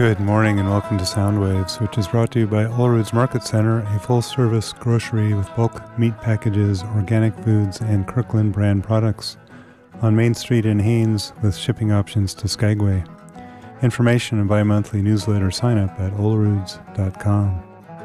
Good morning and welcome to Soundwaves, which is brought to you by Olerud's Market Center, a full-service grocery with bulk meat packages, organic foods, and Kirkland brand products on Main Street in Haines with shipping options to Skagway. Information and bi-monthly newsletter sign up at oleruds.com.